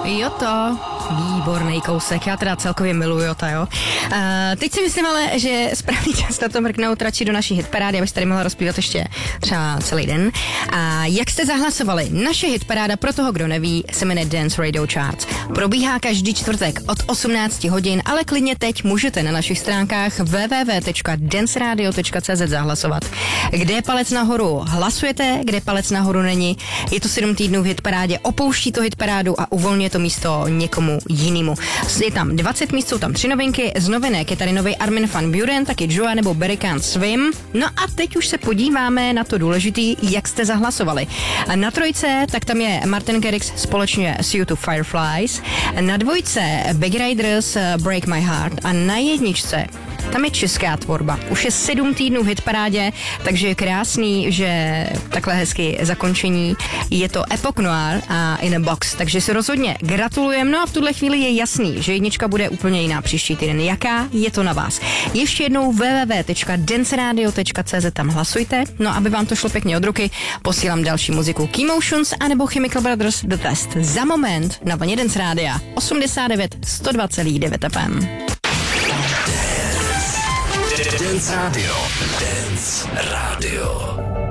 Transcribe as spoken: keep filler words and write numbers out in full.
Jota. Výborný kousek, já teda celkově miluji Jota, jo. Uh, teď si myslím ale, že správný čas na to mrknout radši do naší hitparády, abych tady mohla rozpívat ještě třeba celý den. A jak jste zahlasovali? Naše hitparáda, pro toho, kdo neví, se jmenuje Dance Radio Charts. Probíhá každý čtvrtek od osmnáct hodin, ale klidně teď můžete na našich stránkách w w w tečka dance radio tečka c z zahlasovat. Kde je palec nahoru, hlasujete, kde palec nahoru není. Je to sedm týdnů v hitparádě, opouští to hitparádu a uvolňuje to místo někomu jinému. Je tam dvacet míst, jsou tam tři novinky, z novinek je tady nový Armin van Buuren, taky Joa nebo Barry Can't Swim. No a teď už se podíváme na to důležitý, jak jste zahlasovali. Na trojce, tak tam je Martin Garrix společně s YouTube Fireflies, na dvojce Big Riders Break My Heart a na jedničce tam je česká tvorba. Už je sedm týdnů v hitparádě, takže je krásný, že takhle hezky zakončení. Je to Epoch Noir a In a Box, takže si rozhodně gratulujeme. No a v tuhle chvíli je jasný, že jednička bude úplně jiná příští týden. Jaká? Je to na vás. Ještě jednou w w w tečka dance radio tečka c z tam hlasujte. No aby vám to šlo pěkně od ruky, posílám další muziku Key Motions anebo Chemical Brothers The Test. Za moment na vlně Dance Rádia osmdesát devět sto dva celá devět F M. Dance Radio. Dance Radio.